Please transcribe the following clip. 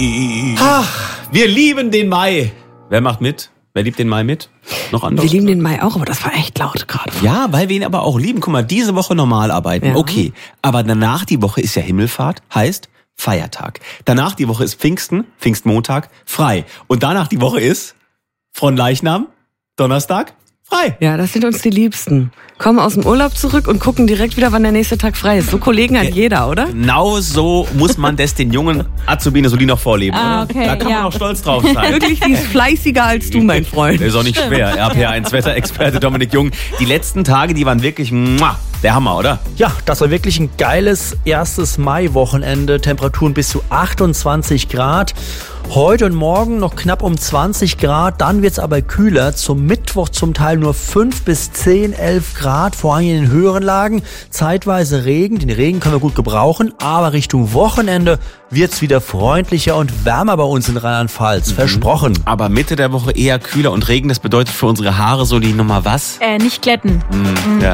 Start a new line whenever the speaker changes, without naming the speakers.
Wir lieben den Mai. Wer macht mit? Wer liebt den Mai mit? Noch andere?
Wir lieben den Mai auch, aber das war echt laut gerade.
Ja, weil wir ihn aber auch lieben. Guck mal, diese Woche normal arbeiten. Ja. Okay, aber danach die Woche ist ja Himmelfahrt, heißt Feiertag. Danach die Woche ist Pfingsten, Pfingstmontag, frei. Und danach die Woche ist Fronleichnam, Donnerstag, frei.
Ja, das sind uns die Liebsten. Kommen aus dem Urlaub zurück und gucken direkt wieder, wann der nächste Tag frei ist. So Kollegen hat jeder, oder?
Genau so muss man das den jungen Azubine Soli noch vorleben, oder?
Okay,
da kann man auch stolz drauf sein.
Wirklich, die ist fleißiger als du, mein Freund.
Das ist auch nicht schwer. RPA1 Wetterexperte Dominik Jung. Die letzten Tage, die waren wirklich der Hammer, oder?
Ja, das war wirklich ein geiles erstes Mai-Wochenende. Temperaturen bis zu 28 Grad. Heute und morgen noch knapp um 20 Grad. Dann wird's aber kühler. Zum Mittwoch zum Teil nur 5 bis 10, 11 Grad. Vor allem in den höheren Lagen. Zeitweise Regen. Den Regen können wir gut gebrauchen. Aber Richtung Wochenende wird's wieder freundlicher und wärmer bei uns in Rheinland-Pfalz. Versprochen.
Aber Mitte der Woche eher kühler und Regen. Das bedeutet für unsere Haare, Soli, nochmal was?
Nicht glätten.
Ja.